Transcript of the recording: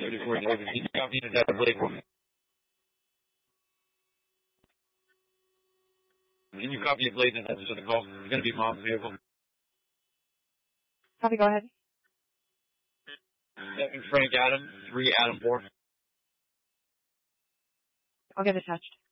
34 David. Can you copy the data blade for me? Can you copy a blade and that's the call? It's going to be Mom's vehicle. Copy, go ahead. 7 Frank Adam, 3 Adam 4. I'll get attached.